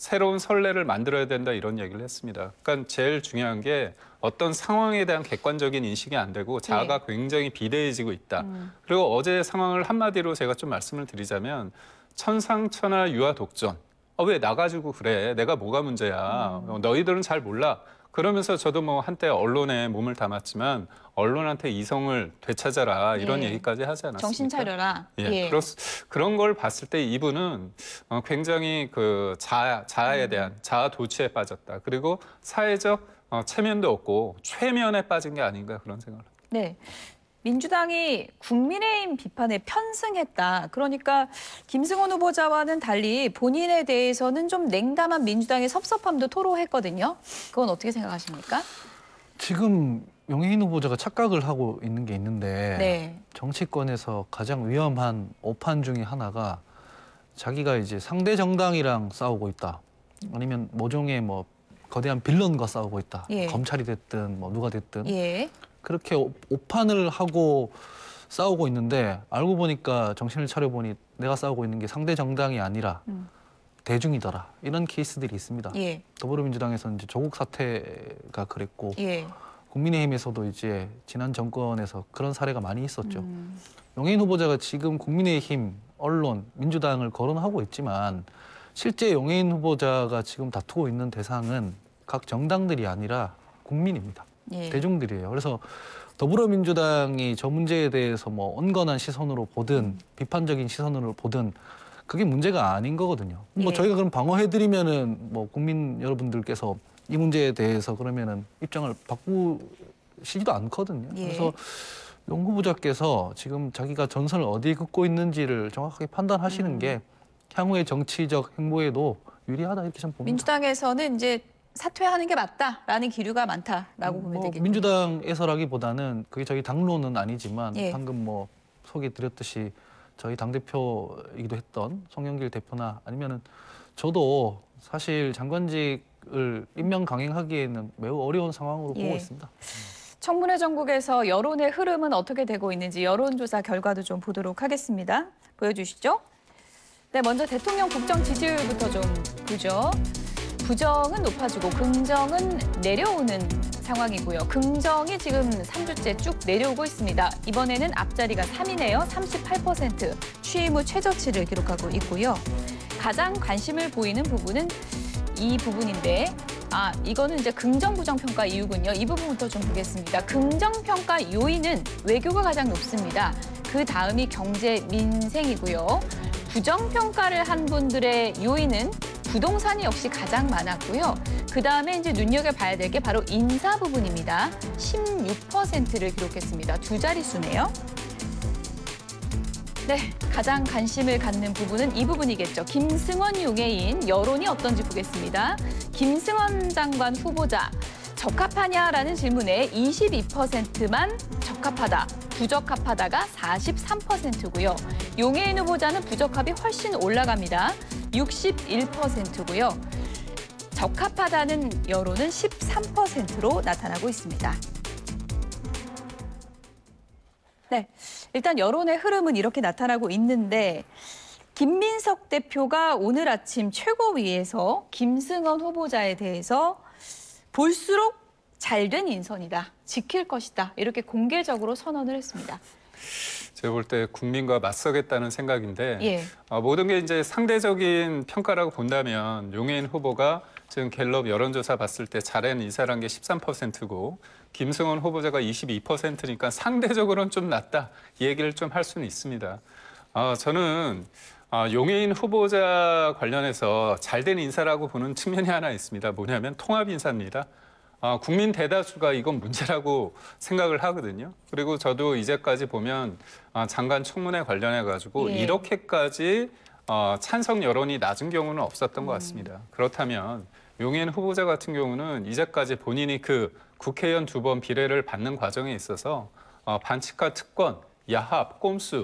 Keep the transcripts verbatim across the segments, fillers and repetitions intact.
새로운 선례를 만들어야 된다 이런 얘기를 했습니다. 그러니까 제일 중요한 게 어떤 상황에 대한 객관적인 인식이 안 되고 자아가 네. 굉장히 비대해지고 있다. 음. 그리고 어제 상황을 한마디로 제가 좀 말씀을 드리자면 천상천하 유아독전. 어, 왜 나가지고 그래? 내가 뭐가 문제야? 음. 어, 너희들은 잘 몰라. 그러면서 저도 뭐 한때 언론에 몸을 담았지만 언론한테 이성을 되찾아라 이런 예. 얘기까지 하지 않았습니까? 정신 차려라. 예, 예. 그렇, 그런 걸 봤을 때 이분은 어, 굉장히 그 자아, 자아에 대한 자아 도취에 빠졌다. 그리고 사회적 어, 체면도 없고 최면에 빠진 게 아닌가 그런 생각을 합니다. 네. 민주당이 국민의힘 비판에 편승했다. 그러니까 김승원 후보자와는 달리 본인에 대해서는 좀 냉담한 민주당의 섭섭함도 토로했거든요. 그건 어떻게 생각하십니까? 지금 용해인 후보자가 착각을 하고 있는 게 있는데 네. 정치권에서 가장 위험한 오판 중에 하나가 자기가 이제 상대 정당이랑 싸우고 있다. 아니면 모종의 뭐 거대한 빌런과 싸우고 있다. 예. 검찰이 됐든 뭐 누가 됐든 예. 그렇게 오, 오판을 하고 싸우고 있는데 알고 보니까 정신을 차려보니 내가 싸우고 있는 게 상대 정당이 아니라 음. 대중이더라. 이런 케이스들이 있습니다. 예. 더불어민주당에서는 이제 조국 사태가 그랬고 예. 국민의힘에서도 이제 지난 정권에서 그런 사례가 많이 있었죠. 음. 용해인 후보자가 지금 국민의힘, 언론, 민주당을 거론하고 있지만 실제 용해인 후보자가 지금 다투고 있는 대상은 각 정당들이 아니라 국민입니다. 예. 대중들이에요. 그래서 더불어민주당이 저 문제에 대해서 뭐 온건한 시선으로 보든 비판적인 시선으로 보든 그게 문제가 아닌 거거든요. 뭐 예. 저희가 그럼 방어해드리면은 뭐 국민 여러분들께서 이 문제에 대해서 그러면은 입장을 바꾸시지도 않거든요. 예. 그래서 용 후보자께서 지금 자기가 전선을 어디에 긋고 있는지를 정확하게 판단하시는 음. 게 향후의 정치적 행보에도 유리하다 이렇게 저는 봅니다. 민주당에서는 이제 사퇴하는 게 맞다라는 기류가 많다라고 보면 뭐 되겠군요. 민주당에서라기보다는 그게 저희 당론은 아니지만 예. 방금 뭐 소개드렸듯이 저희 당대표이기도 했던 송영길 대표나 아니면은 저도 사실 장관직을 임명 강행하기에는 매우 어려운 상황으로 예. 보고 있습니다. 청문회 전국에서 여론의 흐름은 어떻게 되고 있는지 여론조사 결과도 좀 보도록 하겠습니다. 보여주시죠. 네, 먼저 대통령 국정 지지율부터 좀 보죠. 부정은 높아지고 긍정은 내려오는 상황이고요. 긍정이 지금 삼 주째 쭉 내려오고 있습니다. 이번에는 앞자리가 삼이네요. 삼십팔 퍼센트 취임 후 최저치를 기록하고 있고요. 가장 관심을 보이는 부분은 이 부분인데 아, 이거는 이제 긍정 부정 평가 이유군요. 이 부분부터 좀 보겠습니다. 긍정 평가 요인은 외교가 가장 높습니다. 그 다음이 경제 민생이고요. 부정 평가를 한 분들의 요인은 부동산이 역시 가장 많았고요. 그 다음에 이제 눈여겨봐야 될 게 바로 인사 부분입니다. 십육 퍼센트를 기록했습니다. 두 자릿수네요. 네, 가장 관심을 갖는 부분은 이 부분이겠죠. 김승원 용해인 여론이 어떤지 보겠습니다. 김승원 장관 후보자 적합하냐라는 질문에 이십이 퍼센트만 적합하다, 부적합하다가 사십삼 퍼센트고요. 용해인 후보자는 부적합이 훨씬 올라갑니다. 육십일 퍼센트고요. 적합하다는 여론은 십삼 퍼센트로 나타나고 있습니다. 네, 일단 여론의 흐름은 이렇게 나타나고 있는데 김민석 대표가 오늘 아침 최고위에서 김승원 후보자에 대해서 볼수록 잘된 인선이다, 지킬 것이다 이렇게 공개적으로 선언을 했습니다. 제가 볼 때 국민과 맞서겠다는 생각인데 예. 어, 모든 게 이제 상대적인 평가라고 본다면 용해인 후보가 지금 갤럽 여론조사 봤을 때 잘한 인사란 게 십삼 퍼센트고 김승원 후보자가 이십이 퍼센트니까 상대적으로는 좀 낫다 이 얘기를 좀 할 수는 있습니다. 어, 저는 어, 용해인 후보자 관련해서 잘된 인사라고 보는 측면이 하나 있습니다. 뭐냐면 통합 인사입니다. 어, 국민 대다수가 이건 문제라고 생각을 하거든요. 그리고 저도 이제까지 보면 어, 장관 청문회 관련해 가지고 예. 이렇게까지 어, 찬성 여론이 낮은 경우는 없었던 것 같습니다. 그렇다면 용해인 후보자 같은 경우는 이제까지 본인이 그 국회의원 두 번 비례를 받는 과정에 있어서 어, 반칙과 특권, 야합, 꼼수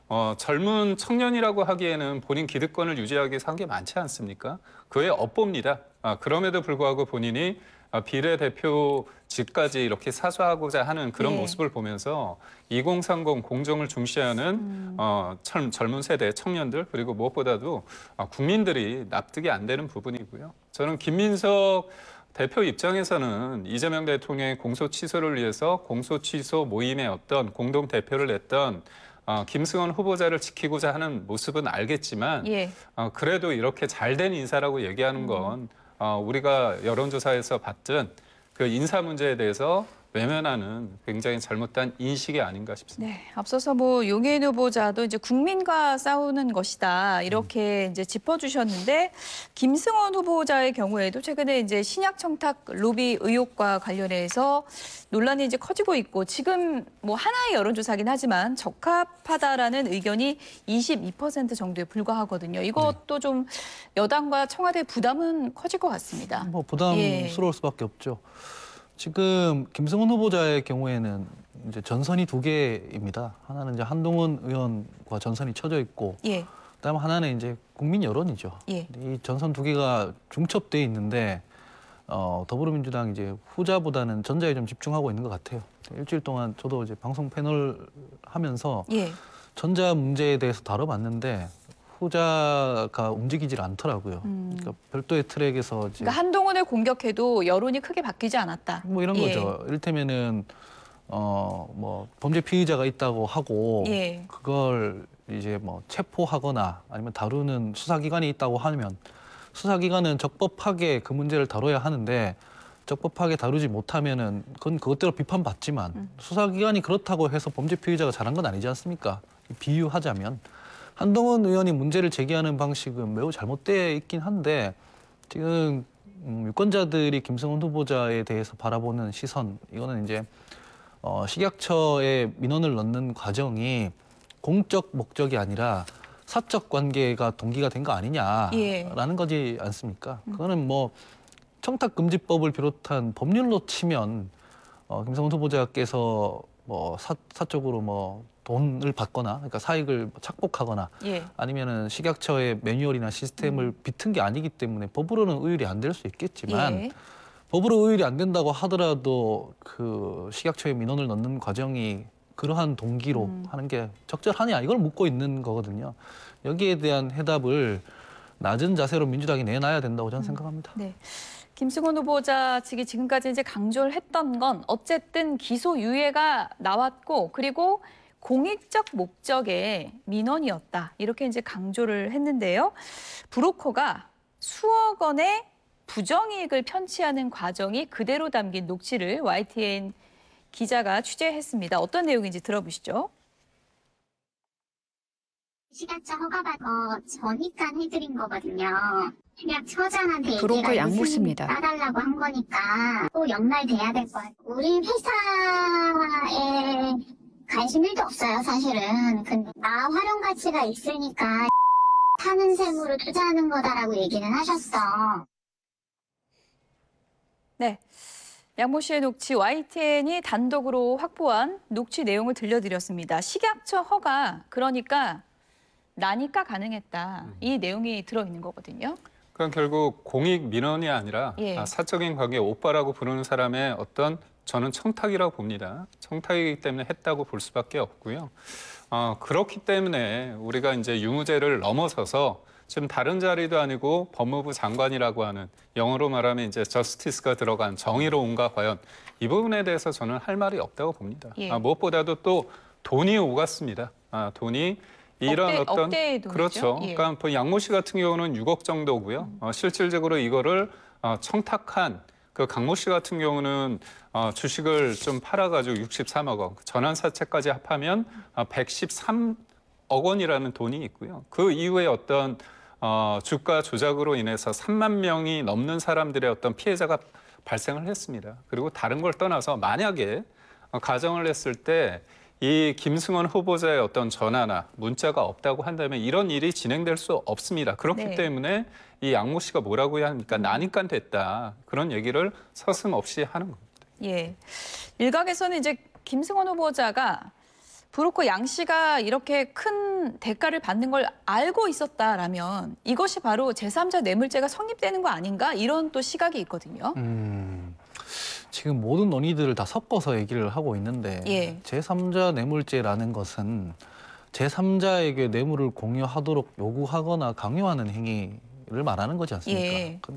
어, 젊은 청년이라고 하기에는 본인 기득권을 유지하기 위해서 한 게 많지 않습니까? 그의 업보입니다. 아, 그럼에도 불구하고 본인이 아, 비례대표직까지 이렇게 사수하고자 하는 그런 예. 모습을 보면서 이공삼공 공정을 중시하는 음. 어, 젊, 젊은 세대 청년들 그리고 무엇보다도 아, 국민들이 납득이 안 되는 부분이고요. 저는 김민석 대표 입장에서는 이재명 대통령의 공소 취소를 위해서 공소 취소 모임의 어떤 공동 대표를 냈던 어, 김승원 후보자를 지키고자 하는 모습은 알겠지만 예. 어, 그래도 이렇게 잘된 인사라고 얘기하는 건 어, 우리가 여론조사에서 봤던 그 인사 문제에 대해서 외면하는 굉장히 잘못된 인식이 아닌가 싶습니다. 네, 앞서서 뭐 용해인 후보자도 이제 국민과 싸우는 것이다 이렇게 이제 짚어주셨는데 김승원 후보자의 경우에도 최근에 이제 신약 청탁 로비 의혹과 관련해서 논란이 이제 커지고 있고 지금 뭐 하나의 여론조사긴 하지만 적합하다라는 의견이 이십이 퍼센트 정도에 불과하거든요. 이것도 좀 여당과 청와대 부담은 커질 것 같습니다. 뭐 부담스러울 수밖에 없죠. 지금 김승원 후보자의 경우에는 이제 전선이 두 개입니다. 하나는 이제 한동훈 의원과 전선이 쳐져 있고, 예, 그다음 하나는 이제 국민 여론이죠. 예. 이 전선 두 개가 중첩돼 있는데 어, 더불어민주당 이제 후자보다는 전자에 좀 집중하고 있는 것 같아요. 일주일 동안 저도 이제 방송 패널 하면서 예. 전자 문제에 대해서 다뤄봤는데 후자가 움직이질 않더라고요. 음. 그러니까 별도의 트랙에서 이제 그러니까 한동훈을 공격해도 여론이 크게 바뀌지 않았다. 뭐 이런 예. 거죠. 이를테면은 어 뭐 범죄 피의자가 있다고 하고 예. 그걸 이제 뭐 체포하거나 아니면 다루는 수사기관이 있다고 하면 수사기관은 적법하게 그 문제를 다뤄야 하는데 적법하게 다루지 못하면은 그건 그것대로 비판받지만 음. 수사기관이 그렇다고 해서 범죄 피의자가 잘한 건 아니지 않습니까? 비유하자면 한동훈 의원이 문제를 제기하는 방식은 매우 잘못되어 있긴 한데 지금 음, 유권자들이 김승원 후보자에 대해서 바라보는 시선 이거는 이제 어, 식약처에 민원을 넣는 과정이 공적 목적이 아니라 사적 관계가 동기가 된 거 아니냐라는 예. 거지 않습니까? 그거는 뭐 청탁금지법을 비롯한 법률로 치면 어, 김승원 후보자께서 뭐 사, 사적으로 뭐 돈을 받거나 그러니까 사익을 착복하거나 예. 아니면은 식약처의 매뉴얼이나 시스템을 비튼 게 아니기 때문에 법으로는 의율이 안 될 수 있겠지만 예. 법으로 의율이 안 된다고 하더라도 그 식약처에 민원을 넣는 과정이 그러한 동기로 음. 하는 게 적절하냐 이걸 묻고 있는 거거든요. 여기에 대한 해답을 낮은 자세로 민주당이 내놔야 된다고 저는 생각합니다. 네. 김승원 후보자 측이 지금까지 이제 강조를 했던 건 어쨌든 기소 유예가 나왔고 그리고 공익적 목적의 민원이었다. 이렇게 이제 강조를 했는데요. 브로커가 수억 원의 부정이익을 편취하는 과정이 그대로 담긴 녹취를 와이티엔 기자가 취재했습니다. 어떤 내용인지 들어보시죠. 식약처 허가받은 거 저니까 해드린 거거든요. 식약처장한테 브로커 얘기가 양모 있으니 씨입니다. 따달라고 한 거니까 또 연말돼야 될 것 같고 우리 회사에 관심 일도 없어요 사실은. 근데 나 활용 가치가 있으니까 타는 셈으로 투자하는 거다라고 얘기는 하셨어. 네. 양모 씨의 녹취 와이티엔이 단독으로 확보한 녹취 내용을 들려드렸습니다. 식약처 허가, 그러니까 나니까 가능했다. 이 내용이 들어있는 거거든요. 그럼 결국 공익 민원이 아니라 예. 아, 사적인 관계 오빠라고 부르는 사람의 어떤 저는 청탁이라고 봅니다. 청탁이기 때문에 했다고 볼 수밖에 없고요. 어, 그렇기 때문에 우리가 이제 유무죄를 넘어서서 지금 다른 자리도 아니고 법무부 장관이라고 하는 영어로 말하면 이제 저스티스가 들어간 정의로움과 과연 이 부분에 대해서 저는 할 말이 없다고 봅니다. 예. 아, 무엇보다도 또 돈이 오갔습니다. 아, 돈이 이런 억대, 어떤 억대의 돈이죠. 그렇죠. 예. 그러니까 뭐 양모 씨 같은 경우는 육억 정도고요. 어, 실질적으로 이거를 어, 청탁한 그 강모 씨 같은 경우는 어, 주식을 좀 팔아가지고 육십삼억 원, 전환 사채까지 합하면 어, 백십삼억 원이라는 돈이 있고요. 그 이후에 어떤 어, 주가 조작으로 인해서 삼만 명이 넘는 사람들의 어떤 피해자가 발생을 했습니다. 그리고 다른 걸 떠나서 만약에 어, 가정을 했을 때 이 김승원 후보자의 어떤 전화나 문자가 없다고 한다면 이런 일이 진행될 수 없습니다. 그렇기 네. 때문에 이 양모 씨가 뭐라고 해야 합니까? 나니까 됐다. 그런 얘기를 서슴없이 하는 겁니다. 예. 일각에서는 이제 김승원 후보자가 브로커 양 씨가 이렇게 큰 대가를 받는 걸 알고 있었다라면 이것이 바로 제삼자 뇌물죄가 성립되는 거 아닌가? 이런 또 시각이 있거든요. 음, 지금 모든 논의들을 다 섞어서 얘기를 하고 있는데 예. 제삼자 뇌물죄라는 것은 제삼자에게 뇌물을 공유하도록 요구하거나 강요하는 행위를 말하는 거지 않습니까? 예.